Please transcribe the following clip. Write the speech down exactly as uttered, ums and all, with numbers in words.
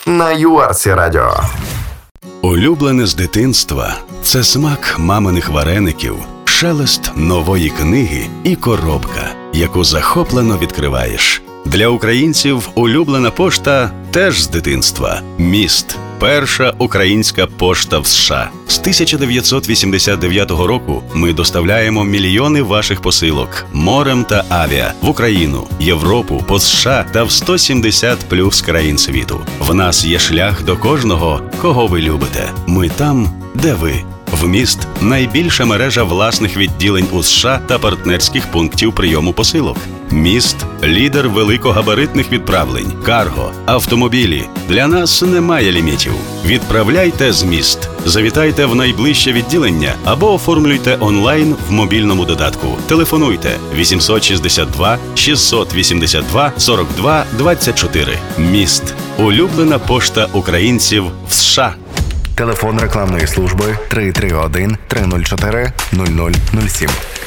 на ю ар сі Радіо. Улюблене з дитинства – це смак маминих вареників, шелест нової книги і коробка, яку захоплено відкриваєш. Для українців улюблена пошта теж з дитинства. Міст. Перша українська пошта в США. З тисяча дев'ятсот вісімдесят дев'ятого року ми доставляємо мільйони ваших посилок морем та авіа в Україну, Європу, по США та в сто сімдесят плюс країн світу. В нас є шлях до кожного, кого ви любите. Ми там, де ви. Вміст – найбільша мережа власних відділень у США та партнерських пунктів прийому посилок. Міст – лідер великогабаритних відправлень, карго, автомобілі. Для нас немає лімітів. Відправляйте з Міст. Завітайте в найближче відділення або оформлюйте онлайн в мобільному додатку. Телефонуйте вісімсот шістдесят два шістсот вісімдесят два сорок два двадцять чотири. Міст – улюблена пошта українців в США. Телефон рекламної служби три три один три нуль чотири нуль нуль нуль сім.